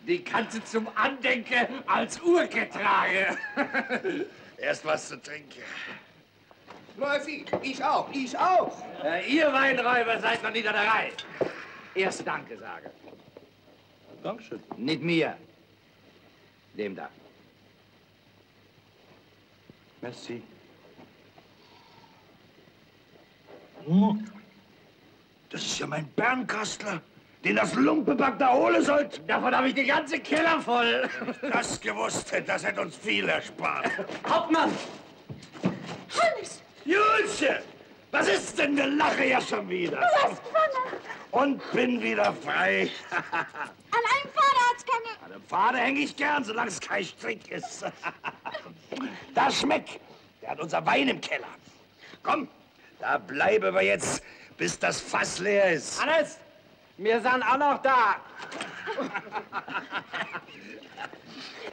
Die kannst du zum Andenken als Uhrke tragen. Erst was zu trinken. Läufi, ich auch, ich auch. Ihr Weinräuber seid noch nicht an der Reihe. Erst Danke sagen. Dankeschön. Nicht mir. Dem da. Merci. Das ist ja mein Bernkastler, den das Lumpeback da holen sollte. Davon habe ich die ganze Keller voll. Wenn ich das gewusst hätte, das hätte uns viel erspart. Hauptmann! Hannes! Julche, was ist denn, wir lachen ja schon wieder. Du hast gewonnen. Und bin wieder frei. An einem Vater hat's keine... An dem Pfade hänge ich gern, solange es kein Strick ist. Da Schmeck, der hat unser Wein im Keller. Komm, da bleiben wir jetzt, bis das Fass leer ist. Hannes, wir sind auch noch da.